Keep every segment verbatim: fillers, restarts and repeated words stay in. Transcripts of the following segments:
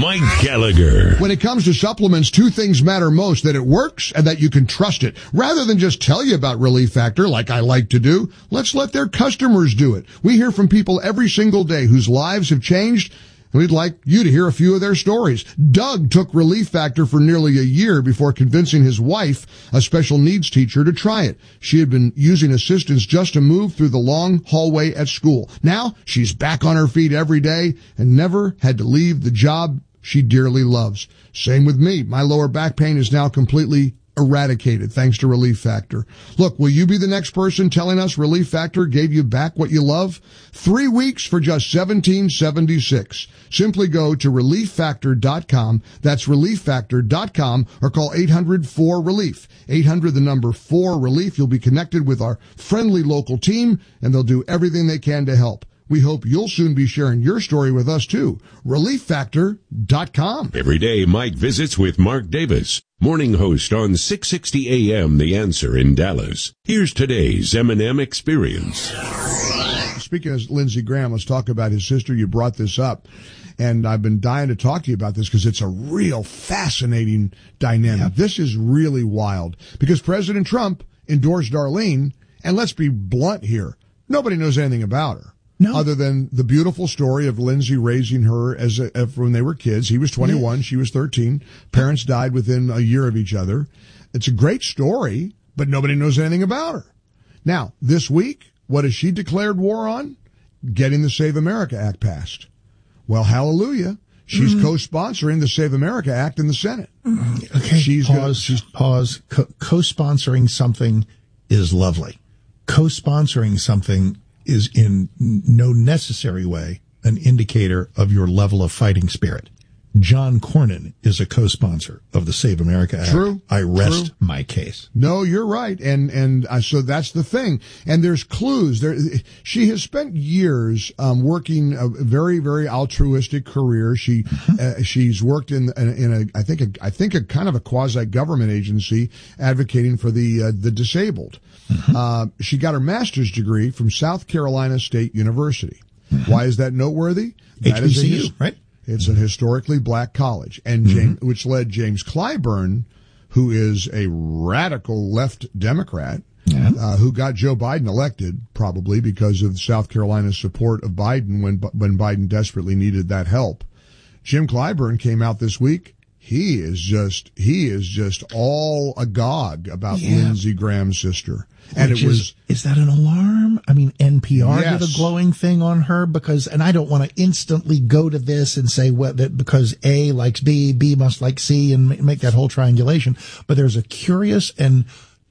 Mike Gallagher. When it comes to supplements, two things matter most: that it works and that you can trust it. Rather than just tell you about Relief Factor like I like to do, let's let their customers do it. We hear from people every single day whose lives have changed, and we'd like you to hear a few of their stories. Doug took Relief Factor for nearly a year before convincing his wife, a special needs teacher, to try it. She had been using assistance just to move through the long hallway at school. Now she's back on her feet every day and never had to leave the job she dearly loves. Same with me. My lower back pain is now completely eradicated thanks to Relief Factor. Look, will you be the next person telling us Relief Factor gave you back what you love? Three weeks for just seventeen seventy-six. Simply go to relief factor dot com. That's relief factor dot com, or call eight hundred four relief. eight hundred, the number four relief. You'll be connected with our friendly local team, and they'll do everything they can to help. We hope you'll soon be sharing your story with us, too. relief factor dot com. Every day, Mike visits with Mark Davis, morning host on six sixty A M The Answer in Dallas. Here's today's M and M Experience. Speaking of Lindsey Graham, let's talk about his sister. You brought this up, and I've been dying to talk to you about this because it's a real fascinating dynamic. Yep. This is really wild because President Trump endorsed Darlene, and let's be blunt here, nobody knows anything about her. No. Other than the beautiful story of Lindsey raising her as a, when they were kids. He was twenty-one, yeah. She was thirteen. Parents died within a year of each other. It's a great story, but nobody knows anything about her. Now, this week, what has she declared war on? Getting the Save America Act passed. Well, hallelujah. She's mm. co-sponsoring the Save America Act in the Senate. Mm. Okay, she's pause, gonna, she's, pause. Co- co-sponsoring something is lovely. Co-sponsoring something is in no necessary way an indicator of your level of fighting spirit. John Cornyn is a co-sponsor of the Save America Act. True. I rest True. my case. No, you're right. And, and, uh, so that's the thing. And there's clues there. She has spent years, um, working a very, very altruistic career. She, mm-hmm. uh, she's worked in, in, in a, I think, a, I think a kind of a quasi-government agency advocating for the, uh, the disabled. Mm-hmm. Uh, she got her master's degree from South Carolina State University. Mm-hmm. Why is that noteworthy? That H B C U, is a, right? It's a historically black college, and James, mm-hmm. which led James Clyburn, who is a radical left Democrat, yeah. uh, who got Joe Biden elected, probably because of South Carolina's support of Biden when when Biden desperately needed that help. Jim Clyburn came out this week. He is just he is just all agog about yeah. Lindsey Graham's sister. And Which it was, is, is that an alarm? I mean, N P R yes. did a glowing thing on her because, and I don't want to instantly go to this and say what that because A likes B, B must like C, and make that whole triangulation. But there's a curious and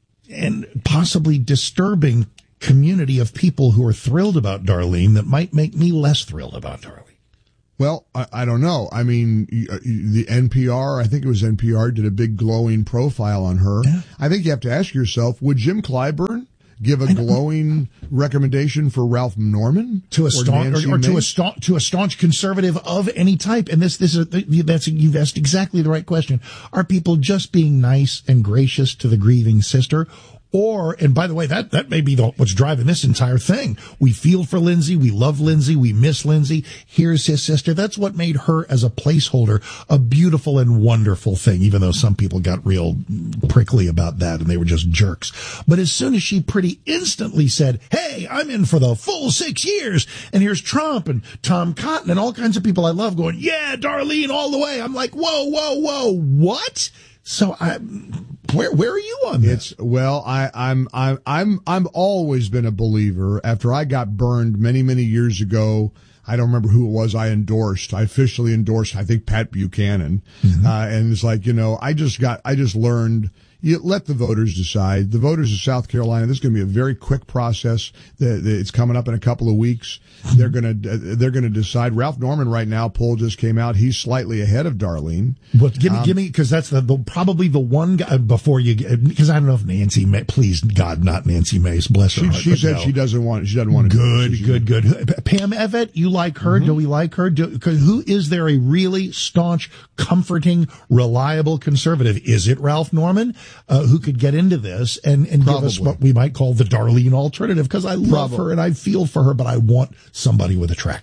and possibly disturbing community of people who are thrilled about Darlene that might make me less thrilled about Darlene. Well, I, I don't know. I mean, the N P R, I think it was N P R, did a big glowing profile on her. Yeah. I think you have to ask yourself, would Jim Clyburn give a glowing recommendation for Ralph Norman to a staunch, or, or to a staunch, to a staunch conservative of any type? And this, this is that's you've asked exactly the right question. Are people just being nice and gracious to the grieving sister? Or, and by the way, that, that may be the, what's driving this entire thing. We feel for Lindsey. We love Lindsey. We miss Lindsey. Here's his sister. That's what made her, as a placeholder, a beautiful and wonderful thing, even though some people got real prickly about that and they were just jerks. But as soon as she pretty instantly said, hey, I'm in for the full six years, and here's Trump and Tom Cotton and all kinds of people I love going, yeah, Darlene all the way. I'm like, whoa, whoa, whoa, what? So I, where where are you on this? It's well, I I'm I'm I'm I'm always been a believer. After I got burned many many years ago, I don't remember who it was I endorsed. I officially endorsed, I think, Pat Buchanan, mm-hmm. uh, and it's like, you know, I just got I just learned. You let the voters decide. The voters of South Carolina, this is going to be a very quick process. The, the, it's coming up in a couple of weeks. They're going to they're going to decide. Ralph Norman right now, poll just came out. He's slightly ahead of Darlene. Well, give me, um, give me, because that's the, the probably the one guy before you. Because I don't know if Nancy May, please God, not Nancy Mace, bless her she, heart. She said no. she doesn't want. She doesn't want to. Good, do good, good. Pam Evett, you like her? Mm-hmm. Do we like her? Do, cause who is there a really staunch, comforting, reliable conservative? Is it Ralph Norman, uh, who could get into this and, and give us what we might call the Darlene alternative? Because I love Probably. her and I feel for her, but I want somebody with a track record.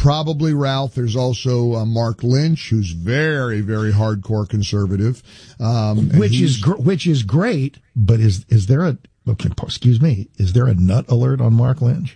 probably Ralph. There's also uh, Mark Lynch, who's very, very hardcore conservative. Um, which is gr- which is great, but is is there a, okay, excuse me, is there a nut alert on Mark Lynch?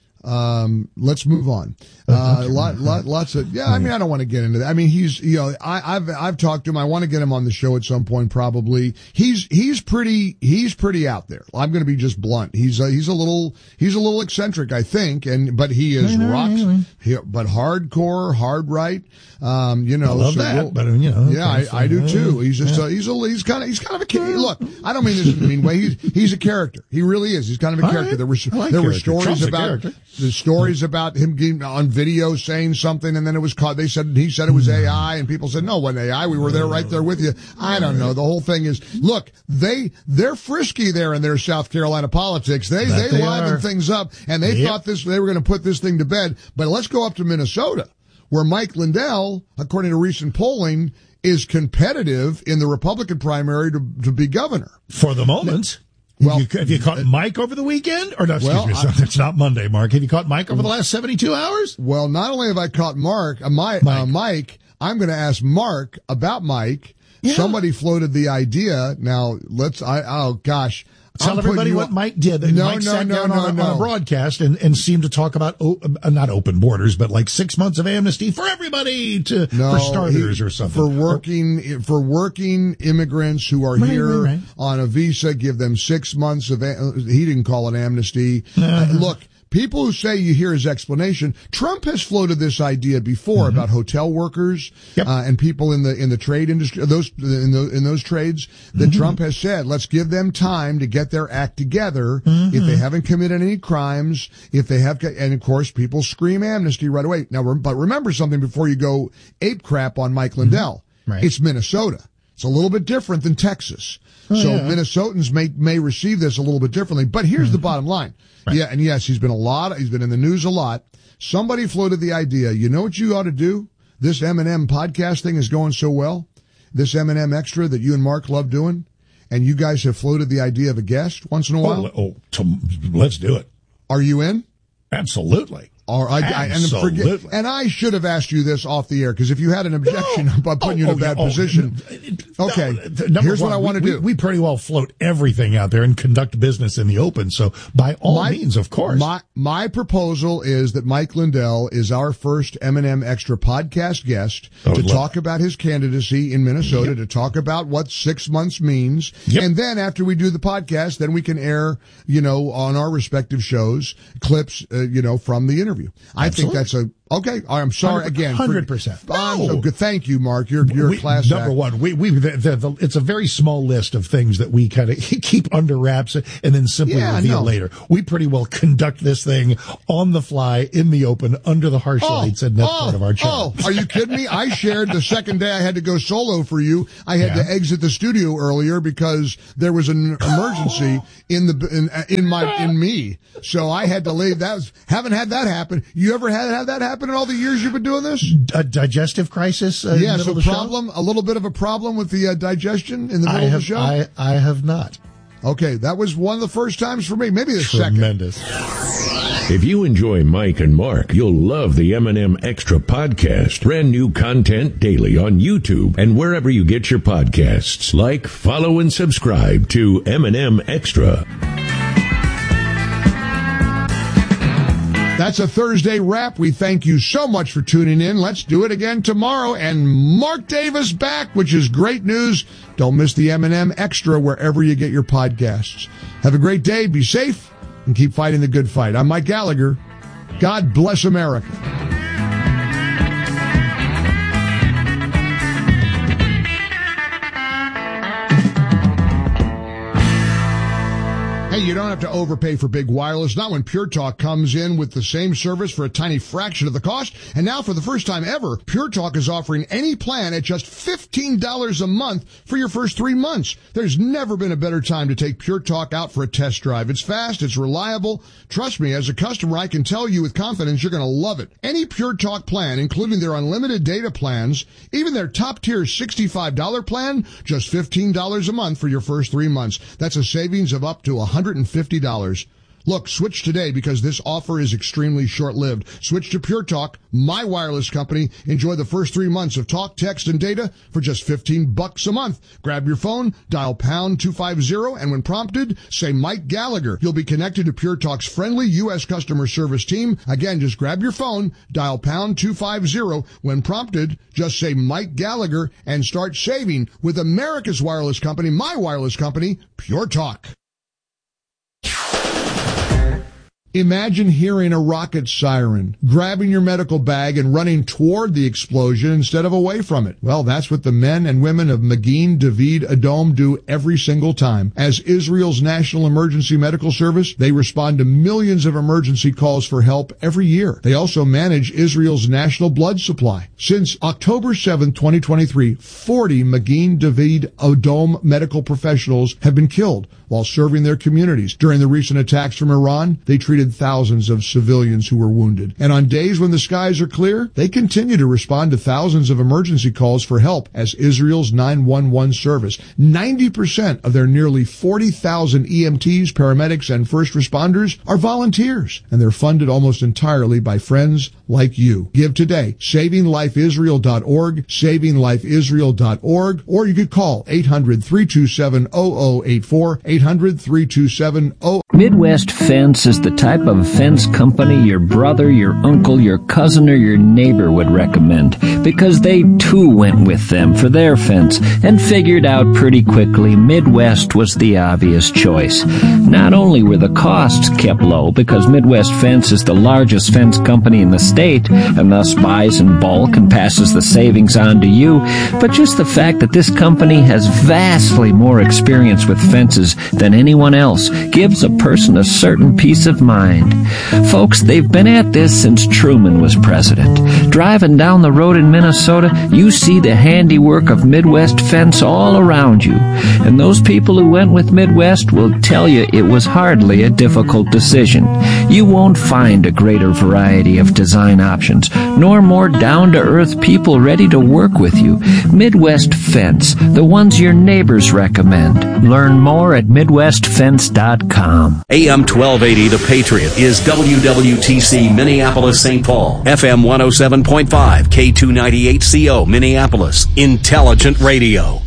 Um, let's move on. Uh, lot, lot, lots of, yeah, I mean, I don't want to get into that. I mean, he's, you know, I, I've, I've talked to him. I want to get him on the show at some point, probably. He's, he's pretty, he's pretty out there. I'm going to be just blunt. He's, a, he's a little, he's a little eccentric, I think, and, but he is rocks, he, but hardcore, hard right. Um, you know, I love so that, we'll, but you know, yeah, okay, I, I do uh, too. He's just, yeah. a, he's a, he's kind of, he's kind of a kid. Look, I don't mean this in a mean way. He's, he's a character. He really is. He's kind of a All character. right. There were, like there were character. stories Trump's a about, character. the stories about him getting on video saying something, and then it was caught. They said he said it was A I, and people said no, it wasn't A I. We were there, right there with you. I don't know. The whole thing is, look, they they're frisky there in their South Carolina politics. They That they, they liven are. things up, and they Yep. thought this they were going to put this thing to bed. But let's go up to Minnesota, where Mike Lindell, according to recent polling, is competitive in the Republican primary to, to be governor. For the moment. Well, Have you, have you caught Mike over the weekend? Or no, excuse Well, me, I- it's not Monday, Mark. Have you caught Mike over the last seventy-two hours? Well, not only have I caught Mark, uh, my, Mike. Uh, Mike, I'm going to ask Mark about Mike. Yeah. Somebody floated the idea. Now, let's, I, oh gosh. Tell I'm everybody putting you what on- Mike did. No, Mike no, sat no, down no, on, a, no. on a broadcast and, and seemed to talk about, oh, uh, not open borders, but like six months of amnesty for everybody to, No, for starters he- or something. For working, for working immigrants who are Right, here right, right. on a visa, give them six months of, a- he didn't call it amnesty. Uh, look, people who say you hear his explanation, Trump has floated this idea before about hotel workers, Yep. uh, and people in the, in the trade industry, those, in those, in those trades that Trump has said, let's give them time to get their act together. If they haven't committed any crimes, if they have, and of course people scream amnesty right away. Now, but remember something before you go ape crap on Mike Lindell. Right. It's Minnesota. It's a little bit different than Texas. Oh, so yeah. Minnesotans may, may receive this a little bit differently, but here's the bottom line. Right. Yeah, and yes, he's been a lot, he's been in the news a lot. Somebody floated the idea, you know what you ought to do? This M and M podcast thing is going so well. This M and M Extra that you and Mark love doing, and you guys have floated the idea of a guest once in a while. Oh, oh to, let's do it. Are you in? Absolutely. Or I, I, and, forget, Absolutely. and I should have asked you this off the air, because if you had an objection No. about putting you in Oh, a bad oh, position. no, Okay, number here's what one, I want to we, do. We, we pretty well float everything out there and conduct business in the open. So by all My- means, of course. My my proposal is that Mike Lindell is our first M and M Extra podcast guest Oh, to love talk about his candidacy in Minnesota, Yep. to talk about what six months means. Yep. And then after we do the podcast, then we can air, you know, on our respective shows, clips, uh, you know, from the interview. I think Absolutely. that's a, okay, I'm sorry again. one hundred percent. I'm No. so good. Thank you, Mark. You're, you're We- a class number act. one, we, we, the, the, the, it's a very small list of things that we kind of keep under wraps and then simply Yeah, reveal no. later. We pretty well conduct this thing on the fly, in the open, under the harsh lights, and that's oh, part of our job. Oh, are you kidding me? I shared the second day I had to go solo for you. I had Yeah. to exit the studio earlier because there was an emergency in the in, in my in me. So I had to leave. That was, haven't had that happen. You ever had had that happen in all the years you've been doing this? A digestive crisis? Uh, in the Yeah. middle So of the show? problem, a little bit of a problem with the uh, digestion in the middle I of have, the show. I, I have not. Okay, that was one of the first times for me. Maybe the second. Tremendous. If you enjoy Mike and Mark, you'll love the M and M Extra podcast. Brand new content daily on YouTube and wherever you get your podcasts. Like, follow, and subscribe to M and M Extra. That's a Thursday wrap. We thank you so much for tuning in. Let's do it again tomorrow. And Mark Davis back, which is great news. Don't miss the M and M Extra wherever you get your podcasts. Have a great day. Be safe and keep fighting the good fight. I'm Mike Gallagher. God bless America. Hey, you don't have to overpay for big wireless, not when Pure Talk comes in with the same service for a tiny fraction of the cost. And now for the first time ever, Pure Talk is offering any plan at just fifteen dollars a month for your first three months. There's never been a better time to take Pure Talk out for a test drive. It's fast, it's reliable. Trust me, as a customer, I can tell you with confidence you're going to love it. Any Pure Talk plan, including their unlimited data plans, even their top-tier sixty-five dollars plan, just fifteen dollars a month for your first three months. That's a savings of up to one hundred fifty dollars. Look, switch today because this offer is extremely short-lived. Switch to Pure Talk, my wireless company. Enjoy the first three months of talk, text, and data for just fifteen bucks a month. Grab your phone, dial pound two fifty, and when prompted, say Mike Gallagher. You'll be connected to Pure Talk's friendly U S customer service team. Again, just grab your phone, dial pound two fifty. When prompted, just say Mike Gallagher and start saving with America's wireless company, my wireless company, Pure Talk. Imagine hearing a rocket siren, grabbing your medical bag and running toward the explosion instead of away from it. Well, that's what the men and women of Magen David Adom do every single time. As Israel's National Emergency Medical Service, they respond to millions of emergency calls for help every year. They also manage Israel's national blood supply. Since October seventh, twenty twenty-three, forty Magen David Adom medical professionals have been killed while serving their communities. During the recent attacks from Iran, they treated thousands of civilians who were wounded. And on days when the skies are clear, they continue to respond to thousands of emergency calls for help as Israel's nine one one service. ninety percent of their nearly forty thousand E M Ts, paramedics, and first responders are volunteers, and they're funded almost entirely by friends like you. Give today. saving life israel dot org, saving life israel dot org, or you could call eight hundred, three two seven, zero zero eight four, eight hundred, three two seven, zero. Midwest Fence is the type of fence company your brother, your uncle, your cousin, or your neighbor would recommend, because they too went with them for their fence and figured out pretty quickly Midwest was the obvious choice. Not only were the costs kept low because Midwest Fence is the largest fence company in the state and thus buys in bulk and passes the savings on to you, but just the fact that this company has vastly more experience with fences than anyone else gives a person a certain peace of mind. Folks, they've been at this since Truman was president. Driving down the road in Minnesota, you see the handiwork of Midwest Fence all around you. And those people who went with Midwest will tell you it was hardly a difficult decision. You won't find a greater variety of design options, nor more down-to-earth people ready to work with you. Midwest Fence, the ones your neighbors recommend. Learn more at midwest fence dot com. A M twelve eighty The Patriot is W W T C Minneapolis Saint Paul, F M one oh seven point five, K two ninety-eight C O Minneapolis, Intelligent Radio.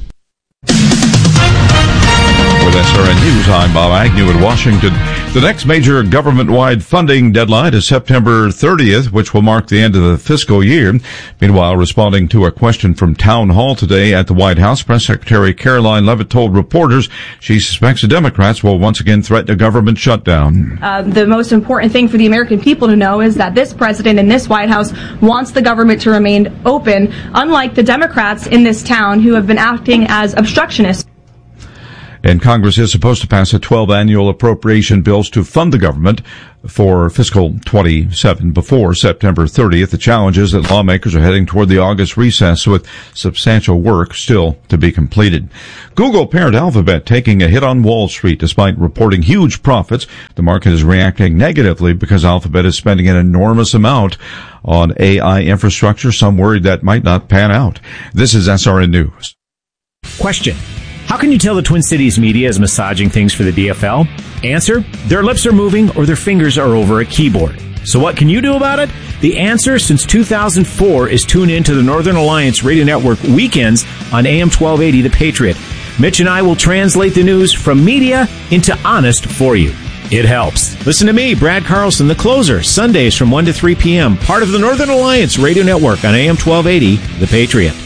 With S R N News, I'm Bob Agnew in Washington. The next major government-wide funding deadline is September thirtieth, which will mark the end of the fiscal year. Meanwhile, responding to a question from Town Hall today at the White House, Press Secretary Caroline Leavitt told reporters she suspects the Democrats will once again threaten a government shutdown. Uh, the most important thing for the American people to know is that this president and this White House wants the government to remain open, unlike the Democrats in this town who have been acting as obstructionists. And Congress is supposed to pass a twelve annual appropriation bills to fund the government for fiscal twenty-seven before September thirtieth. The challenge is that lawmakers are heading toward the August recess with substantial work still to be completed. Google parent Alphabet taking a hit on Wall Street despite reporting huge profits. The market is reacting negatively because Alphabet is spending an enormous amount on A I infrastructure, some worried that might not pan out. This is S R N News. Question. How can you tell the Twin Cities media is massaging things for the D F L? Answer, their lips are moving or their fingers are over a keyboard. So what can you do about it? The answer since two thousand four is tune in to the Northern Alliance Radio Network weekends on A M twelve eighty The Patriot. Mitch and I will translate the news from media into honest for you. It helps. Listen to me, Brad Carlson, the closer, Sundays from one to three p.m., part of the Northern Alliance Radio Network on A M twelve eighty The Patriot.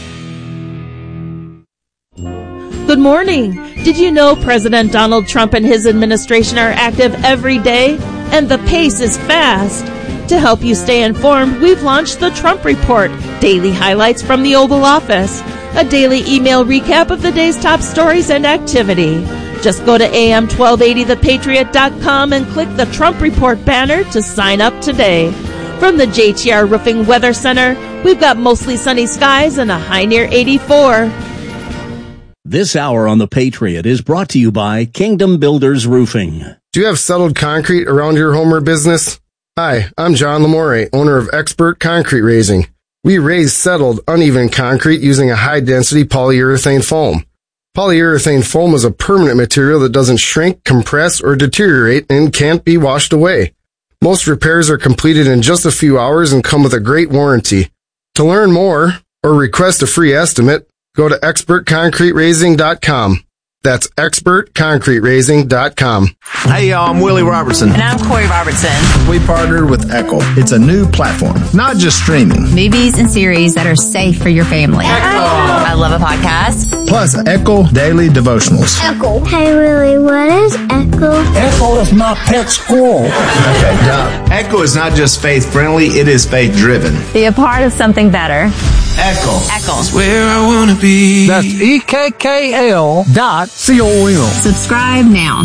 Good morning. Did you know President Donald Trump and his administration are active every day? And the pace is fast. To help you stay informed, we've launched the Trump Report, daily highlights from the Oval Office, a daily email recap of the day's top stories and activity. Just go to A M twelve eighty the patriot dot com and click the Trump Report banner to sign up today. From the J T R Roofing Weather Center, we've got mostly sunny skies and a high near eighty-four. This hour on The Patriot is brought to you by Kingdom Builders Roofing. Do you have settled concrete around your home or business? Hi, I'm John Lamore, owner of Expert Concrete Raising. We raise settled, uneven concrete using a high-density polyurethane foam. Polyurethane foam is a permanent material that doesn't shrink, compress, or deteriorate and can't be washed away. Most repairs are completed in just a few hours and come with a great warranty. To learn more or request a free estimate, go to expert concrete raising dot com. That's expert concrete raising dot com. Hey, y'all, I'm Willie Robertson. And I'm Corey Robertson. We partnered with Echo. It's a new platform, not just streaming. Movies and series that are safe for your family. Echo. I love a podcast. Plus, Echo Daily Devotionals. Echo. Hey, Willie, what is Echo? Echo is my pet squirrel. Okay, Doc. Echo is not just faith-friendly, it is faith-driven. Be a part of something better. Echo. Echo. It's where I want to be. That's E K K L dot C O M. Subscribe now.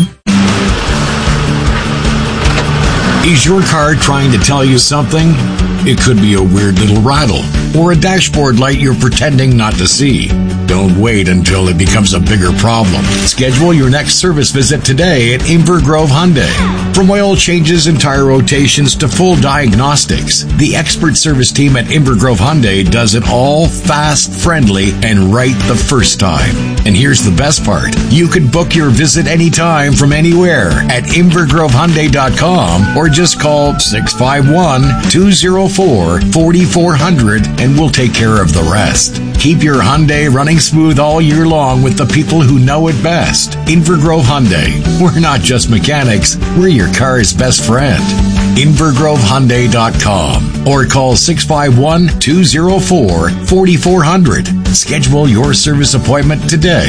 Is your car trying to tell you something? It could be a weird little rattle or a dashboard light you're pretending not to see. Don't wait until it becomes a bigger problem. Schedule your next service visit today at Inver Grove Hyundai. From oil changes and tire rotations to full diagnostics, the expert service team at Inver Grove Hyundai does it all fast, friendly, and right the first time. And here's the best part. You can book your visit anytime from anywhere at inver grove hyundai dot com or just call six five one, two oh four, four four zero zero and we'll take care of the rest. Keep your Hyundai running smooth all year long with the people who know it best. Inver Grove Hyundai. We're not just mechanics, we're your car's best friend. inver grove hyundai dot com or call six five one, two oh four, four four zero zero. Schedule your service appointment today.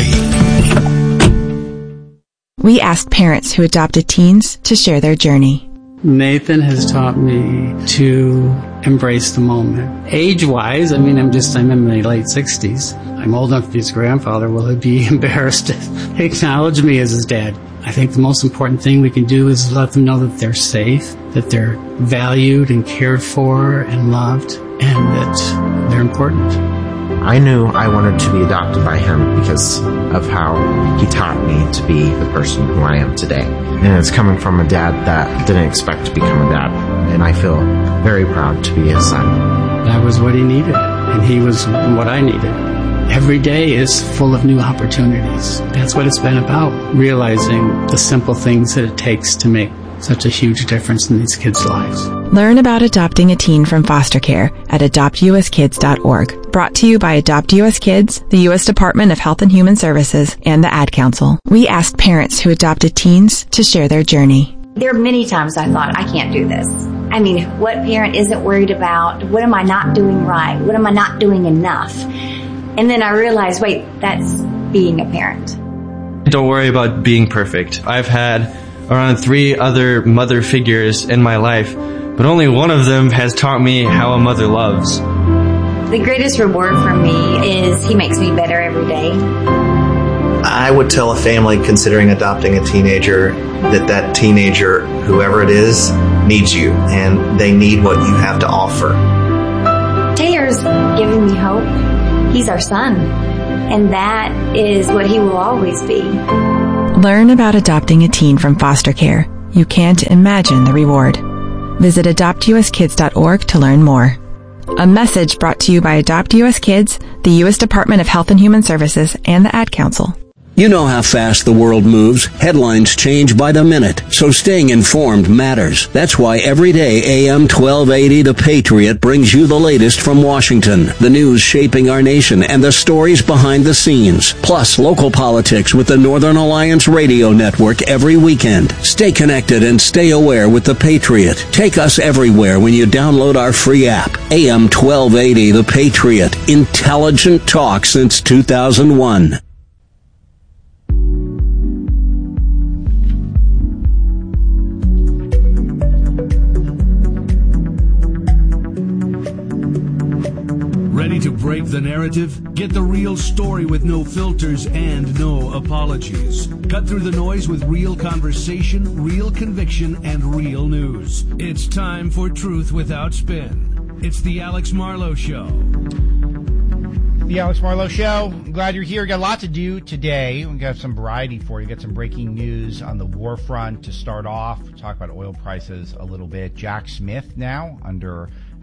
We asked parents who adopted teens to share their journey. Nathan has taught me to embrace the moment. Age-wise, I mean, I'm just, I'm in my late sixties. I'm old enough to be his grandfather. Will he be embarrassed to acknowledge me as his dad? I think the most important thing we can do is let them know that they're safe, that they're valued and cared for and loved, and that they're important. I knew I wanted to be adopted by him because of how he taught me to be the person who I am today. And it's coming from a dad that didn't expect to become a dad. And I feel very proud to be his son. That was what he needed, and he was what I needed. Every day is full of new opportunities. That's what it's been about, realizing the simple things that it takes to make such a huge difference in these kids' lives. Learn about adopting a teen from foster care at adopt u s kids dot org. Brought to you by Adopt U S Kids, the U S Department of Health and Human Services, and the Ad Council. We asked parents who adopted teens to share their journey. There are many times I thought, I can't do this. I mean, what parent isn't worried about? What am I not doing right? What am I not doing enough? And then I realized, wait, that's being a parent. Don't worry about being perfect. I've had around three other mother figures in my life, but only one of them has taught me how a mother loves. The greatest reward for me is he makes me better every day. I would tell a family considering adopting a teenager that that teenager, whoever it is, needs you, and they need what you have to offer. Taylor's giving me hope. He's our son, and that is what he will always be. Learn about adopting a teen from foster care. You can't imagine the reward. Visit adopt u s kids dot org to learn more. A message brought to you by Adopt U S Kids, the U S Department of Health and Human Services, and the Ad Council. You know how fast the world moves. Headlines change by the minute, so staying informed matters. That's why every day A M twelve eighty The Patriot brings you the latest from Washington, the news shaping our nation, and the stories behind the scenes. Plus, local politics with the Northern Alliance Radio Network every weekend. Stay connected and stay aware with The Patriot. Take us everywhere when you download our free app. A M twelve eighty The Patriot. Intelligent talk since two thousand one. Ready to break the narrative? Get the real story with no filters and no apologies. Cut through the noise with real conversation, real conviction, and real news. It's time for Truth Without Spin. It's the Alex Marlowe Show. The Alex Marlowe Show. I'm glad you're here. We got a lot to do today. We got some variety for you. Got some breaking news on the war front to start off. Talk about oil prices a little bit. Jack Smith now under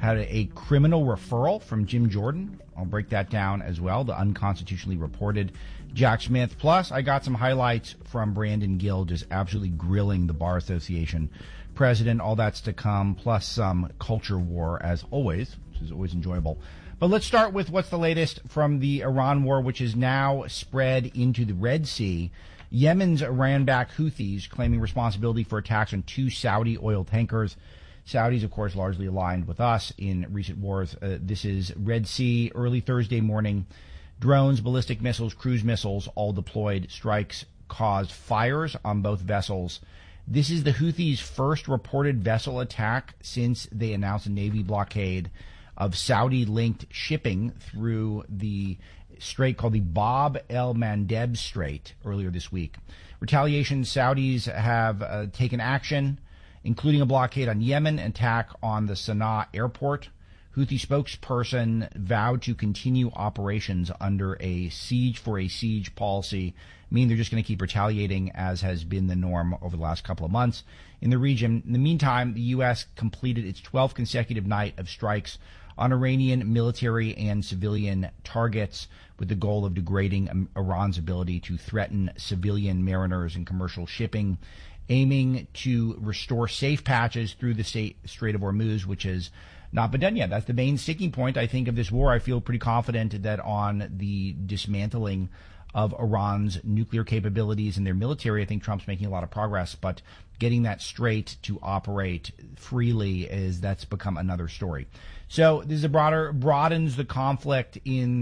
had a, a criminal referral from Jim Jordan. I'll break that down as well, the unconstitutionally reported Jack Smith. Plus, I got some highlights from Brandon Gill just absolutely grilling the Bar Association president. All that's to come, plus some culture war as always, which is always enjoyable. But let's start with what's the latest from the Iran war, which is now spread into the Red Sea. Yemen's Iran-backed Houthis claiming responsibility for attacks on two Saudi oil tankers. Saudis, of course, largely aligned with us in recent wars. Uh, this is Red Sea, early Thursday morning. Drones, ballistic missiles, cruise missiles, all deployed. Strikes caused fires on both vessels. This is the Houthis' first reported vessel attack since they announced a Navy blockade of Saudi-linked shipping through the strait called the Bab el-Mandeb Strait earlier this week. Retaliation, Saudis have uh, taken action, including a blockade on Yemen, attack on the Sana'a airport. Houthi spokesperson vowed to continue operations under a siege for a siege policy, meaning they're just going to keep retaliating as has been the norm over the last couple of months in the region. In the meantime, the U S completed its twelfth consecutive night of strikes on Iranian military and civilian targets with the goal of degrading Iran's ability to threaten civilian mariners and commercial shipping, aiming to restore safe patches through the Strait of Hormuz, which has not been done yet. That's the main sticking point, I think, of this war. I feel pretty confident that on the dismantling of Iran's nuclear capabilities and their military, I think Trump's making a lot of progress, but getting that strait to operate freely is, that's become another story. So this is a broader, broadens the conflict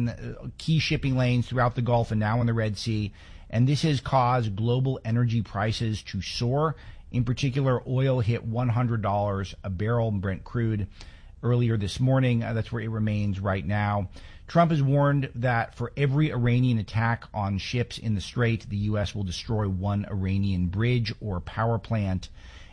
in key shipping lanes throughout the Gulf and now in the Red Sea. And this has caused global energy prices to soar. In particular, oil hit one hundred dollars a barrel, Brent crude, earlier this morning. Uh, that's where it remains right now. Trump has warned that for every Iranian attack on ships in the strait, the U S will destroy one Iranian bridge or power plant.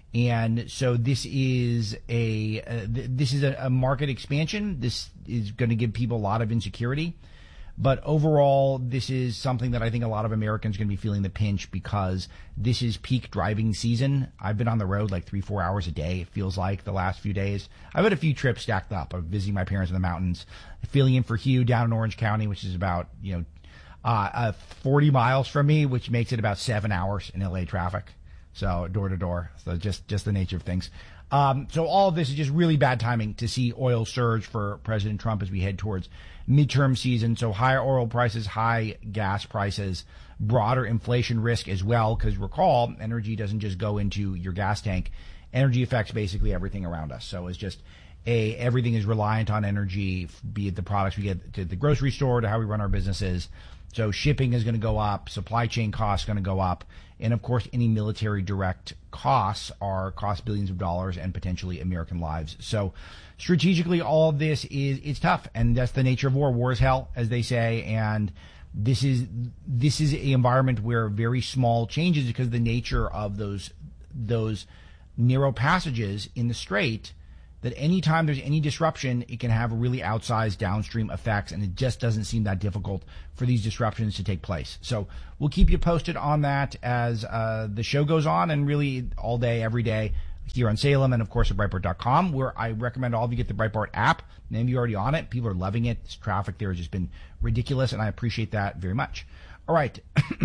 And so this is a uh, th- this is a, a market expansion. This is going to give people a lot of insecurity. But overall, this is something that I think a lot of Americans are going to be feeling the pinch because this is peak driving season. I've been on the road like three, four hours a day, it feels like, the last few days. I've had a few trips stacked up. I'm visiting my parents in the mountains, filling in for Hugh down in Orange County, which is about, you know, uh, uh forty miles from me, which makes it about seven hours in L A traffic. So door to door. So just, just the nature of things. Um, so all of this is just really bad timing to see oil surge for President Trump as we head towards midterm season. So higher oil prices, high gas prices, broader inflation risk as well. Cause recall, energy doesn't just go into your gas tank. Energy affects basically everything around us. So it's just a, everything is reliant on energy, be it the products we get to the grocery store to how we run our businesses. So shipping is going to go up, supply chain costs going to go up, and of course any military direct costs are cost billions of dollars and potentially American lives. So strategically all of this is, it's tough, and that's the nature of war. War is hell, as they say, and this is, this is an environment where very small changes, because of the nature of those, those narrow passages in the strait, that anytime there's any disruption, it can have really outsized downstream effects, and it just doesn't seem that difficult for these disruptions to take place. So we'll keep you posted on that as uh the show goes on, and really all day, every day here on Salem, and of course at Breitbart dot com, where I recommend all of you get the Breitbart app. Many of you are already on it. People are loving it. This traffic there has just been ridiculous, and I appreciate that very much. All right.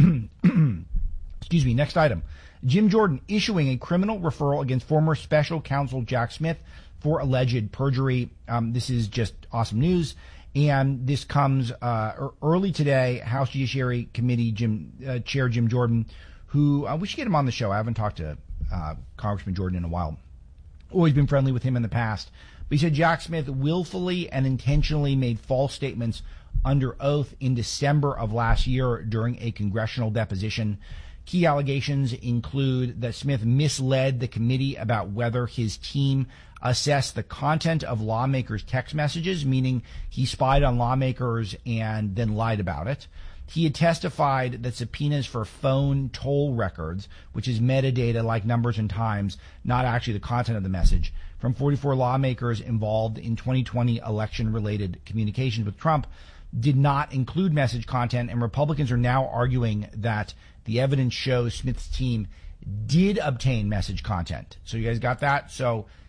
Excuse me. Next item. Jim Jordan issuing a criminal referral against former special counsel Jack Smith for alleged perjury. Um, this is just awesome news. And this comes uh, early today. House Judiciary Committee Jim, uh, Chair Jim Jordan, who uh, we should get him on the show. I haven't talked to uh, Congressman Jordan in a while. Always been friendly with him in the past. But he said Jack Smith willfully and intentionally made false statements under oath in December of last year during a congressional deposition. Key allegations include that Smith misled the committee about whether his team assessed the content of lawmakers' text messages, meaning he spied on lawmakers and then lied about it. He had testified that subpoenas for phone toll records, which is metadata like numbers and times, not actually the content of the message, from forty-four lawmakers involved in twenty twenty election-related communications with Trump, did not include message content, and Republicans are now arguing that the evidence shows Smith's team did obtain message content. So you guys got that? So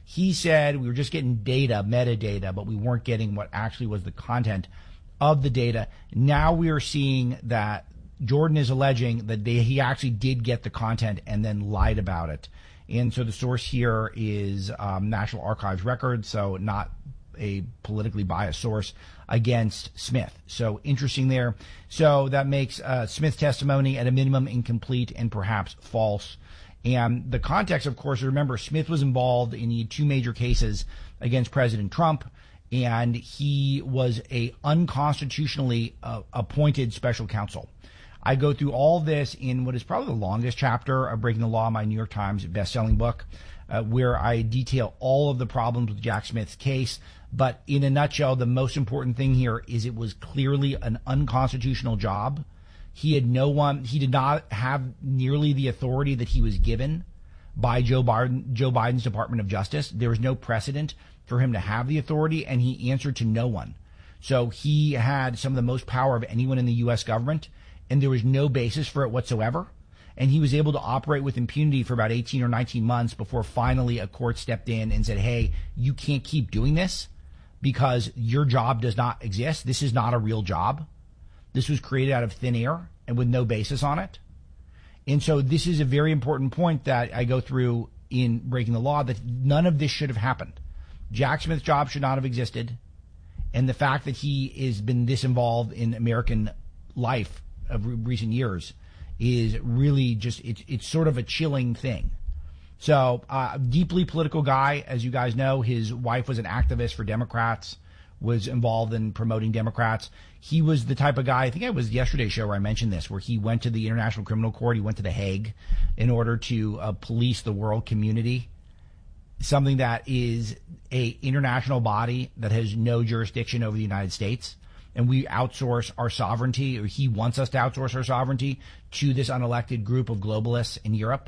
He said we were just getting data, metadata, but we weren't getting what actually was the content of the data. Now we are seeing that Jordan is alleging that they, he actually did get the content and then lied about it. And so the source here is um, National Archives records, so not a politically biased source against Smith. So interesting there. So that makes uh, Smith's testimony at a minimum incomplete and perhaps false. And the context, of course, remember, Smith was involved in two major cases against President Trump, and he was a unconstitutionally uh, appointed special counsel. I go through all this in what is probably the longest chapter of Breaking the Law, my New York Times best-selling book, uh, where I detail all of the problems with Jack Smith's case. But in a nutshell, the most important thing here is it was clearly an unconstitutional job. He had no one, he did not have nearly the authority that he was given by Joe Biden, Joe Biden's Department of Justice. There was no precedent for him to have the authority, and he answered to no one. So he had some of the most power of anyone in the U S government, and there was no basis for it whatsoever. And he was able to operate with impunity for about eighteen or nineteen months before finally a court stepped in and said, hey, you can't keep doing this because your job does not exist. This is not a real job. This was created out of thin air and with no basis on it. And so this is a very important point that I go through in Breaking the Law, that none of this should have happened. Jack Smith's job should not have existed. And the fact that he has been this involved in American life of re- recent years is really just, it's, it's sort of a chilling thing. So, uh, deeply political guy, as you guys know. His wife was an activist for Democrats, was involved in promoting Democrats. He was the type of guy, I think it was yesterday's show where I mentioned this, where he went to the International Criminal Court, he went to The Hague in order to uh, police the world community, something that is a international body that has no jurisdiction over the United States. And we outsource our sovereignty, or he wants us to outsource our sovereignty to this unelected group of globalists in Europe.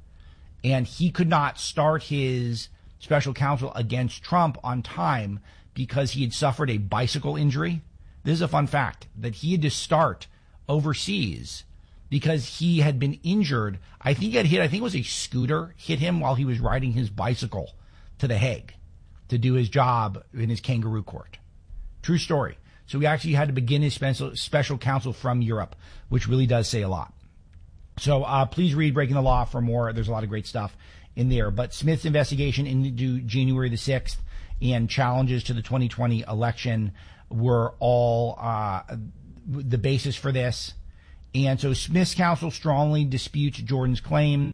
And he could not start his special counsel against Trump on time because he had suffered a bicycle injury. This is a fun fact, that he had to start overseas because he had been injured. I think he had hit, I think it was a scooter hit him while he was riding his bicycle to The Hague to do his job in his kangaroo court. True story. So he actually had to begin his special, special counsel from Europe, which really does say a lot. So uh, please read Breaking the Law for more. There's a lot of great stuff in there. But Smith's investigation into January the sixth and challenges to the twenty twenty election were all uh, the basis for this. And so Smith's counsel strongly disputes Jordan's claims.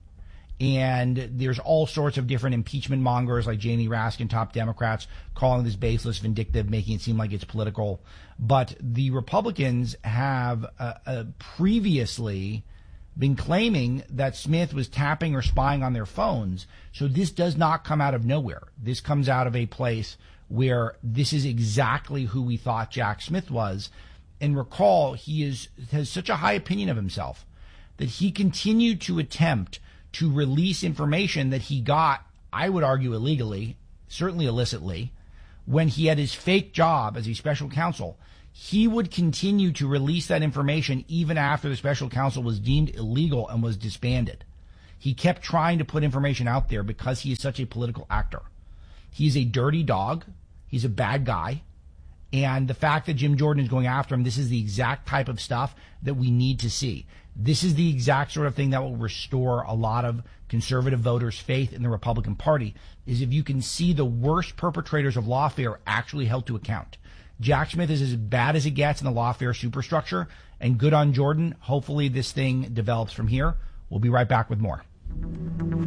And there's all sorts of different impeachment mongers like Jamie Raskin, top Democrats, calling this baseless, vindictive, making it seem like it's political. But the Republicans have uh, uh, previously been claiming that Smith was tapping or spying on their phones. So this does not come out of nowhere. This comes out of a place where this is exactly who we thought Jack Smith was. And recall, he is has such a high opinion of himself that he continued to attempt to release information that he got, I would argue illegally, certainly illicitly, when he had his fake job as a special counsel. He would continue to release that information even after the special counsel was deemed illegal and was disbanded. He kept trying to put information out there because he is such a political actor. He's a dirty dog. He's a bad guy. And the fact that Jim Jordan is going after him, this is the exact type of stuff that we need to see. This is the exact sort of thing that will restore a lot of conservative voters' faith in the Republican Party, is if you can see the worst perpetrators of lawfare actually held to account. Jack Smith is as bad as it gets in the lawfare superstructure, and good on Jordan. Hopefully this thing develops from here. We'll be right back with more.